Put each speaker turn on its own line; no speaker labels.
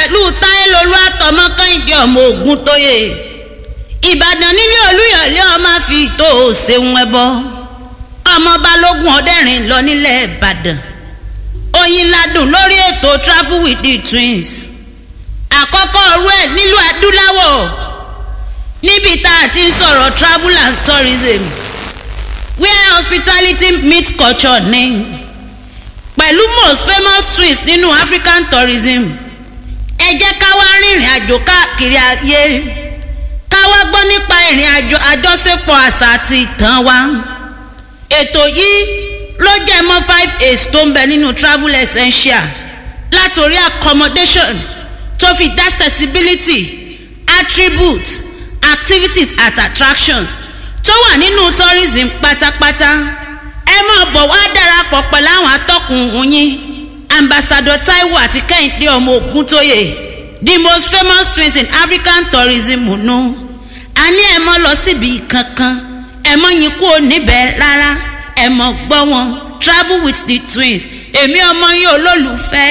pẹ̀lú Táyélolú àtọmọ Kẹ́hìndé ọmọ Ògúntóyè. Ìbàdàn nílé Olúyọ̀lé ọmọ fi tó òṣèwọ̀n ẹbọ. Ọmọ Balógun Ọdẹ́rìn lọ nílẹ̀ Ìbàdàn. Oyin ladùn lórí ètò Travel with the Twins. Àkọ́kọ́ ọ̀rú ẹ̀ nílùú adúláwọ̀. Níbi tá a ti ń sọ̀rọ̀ travel and tourism. Where hospitality meets culture ní. Pẹ̀lú most famous twins nínú African tourism. Ẹ jẹ́ ká wá rìnrìn àjò káàkiri ayé. Ká wá gbọ́ nípa ìrìn àjò àjọṣepọ̀ àṣà àti ìtàn wa. Ètò yìí ló jẹ́ mọ́ 5 A's tó ń bẹ nínú travel essential. Látòrí accommodation tó fi dá accessibility, attributes, activities at attractions tó wà nínú tourism pátápátá. Ẹ máa bọ̀ wá darapọ̀ pẹ̀lú àwọn atọ́kùn yín Ambassador Taiwo àti Kẹ́hìndé ọmọ Ògúntóyè, the most famous twins in African tourism nù. A ní ẹ mọ́ lọ síbi kankan, ẹ mọ́ yín kúrò níbẹ̀ rárá, ẹ mọ́ gbọ́ wọn Travel with the Twins. Èmi ọmọ yín olólùfẹ́